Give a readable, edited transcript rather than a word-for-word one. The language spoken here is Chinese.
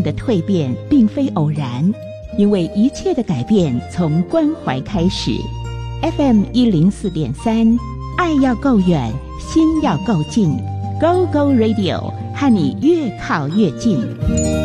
命的蜕变并非偶然，因为一切的改变从关怀开始。FM104.3，爱要够远，心要够近。Go Go Radio， 和你越靠越近。